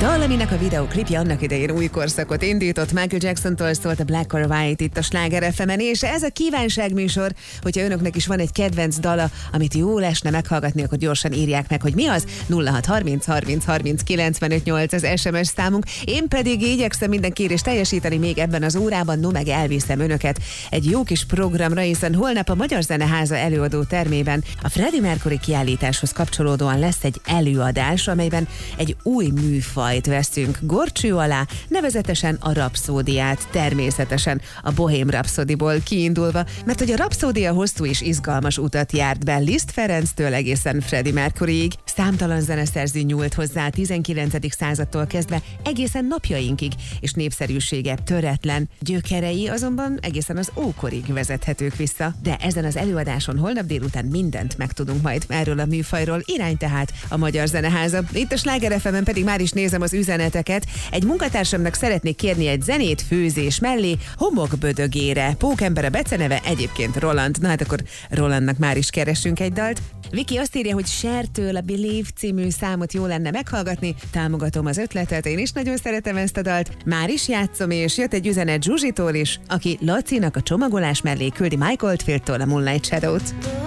Dal, aminek a videóklipje annak idején új korszakot indított, Michael Jacksontól szólt a Black or White itt a Sláger FM-en, és ez a kívánságműsor, hogyha önöknek is van egy kedvenc dala, amit jól esne meghallgatni, akkor gyorsan írják meg, hogy mi az. 0630 30 30 95 8 az SMS számunk. Én pedig igyekszem minden kérést teljesíteni még ebben az órában, no meg elviszem önöket egy jó kis programra, hiszen holnap a Magyar Zeneháza előadó termében a Freddie Mercury kiállításhoz kapcsolódóan lesz egy előadás, amelyben egy új műfajt veszünk gorcső alá, nevezetesen a rapszódiát, természetesen a Bohém Rhapsodyból kiindulva, mert hogy a rapszódia hosszú és izgalmas utat járt be Liszt Ferenctől egészen Freddie Mercuryig. Számtalan zeneszerző nyúlt hozzá a 19. századtól kezdve egészen napjainkig, és népszerűsége töretlen, gyökerei azonban egészen az ókorig vezethetők vissza. De ezen az előadáson holnap délután mindent megtudunk majd erről a műfajról, irány tehát a Magyar Zeneháza. Itt a Sláger FM-en pedig már is nézem az üzeneteket. Egy munkatársamnak szeretnék kérni egy zenét főzés mellé, homokbödögére. Pókember a beceneve, egyébként Roland. Na hát akkor Rolandnak már is keresünk egy dalt. Viki azt írja, hogy Cher-től a Believe című számot jó lenne meghallgatni. Támogatom az ötletet, én is nagyon szeretem ezt a dalt. Már is játszom, és jött egy üzenet Zsuzsitól is, aki Lacinak a csomagolás mellé küldi Mike Oldfield-tól a Moonlight Shadow-t.